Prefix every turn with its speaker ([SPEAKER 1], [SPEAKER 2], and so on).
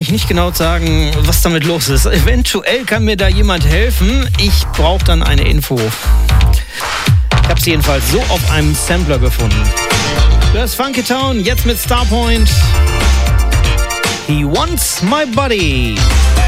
[SPEAKER 1] ich nicht genau sagen, was damit los ist. Eventuell kann mir da jemand helfen. Ich brauche dann eine Info. Ich habe sie jedenfalls so auf einem Sampler gefunden. Das Funky Town, jetzt mit Starpoint. He wants my body.